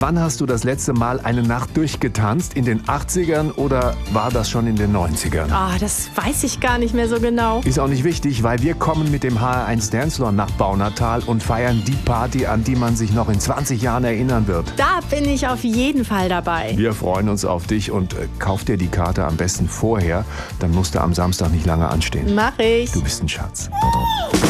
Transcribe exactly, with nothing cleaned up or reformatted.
Wann hast du das letzte Mal eine Nacht durchgetanzt? In den achtzigern oder war das schon in den neunzigern? Ah, das weiß ich gar nicht mehr so genau. Ist auch nicht wichtig, weil wir kommen mit dem H R eins Dancefloor nach Baunatal und feiern die Party, an die man sich noch in zwanzig Jahren erinnern wird. Da bin ich auf jeden Fall dabei. Wir freuen uns auf dich und äh, kauf dir die Karte am besten vorher, dann musst du am Samstag nicht lange anstehen. Mach ich. Du bist ein Schatz.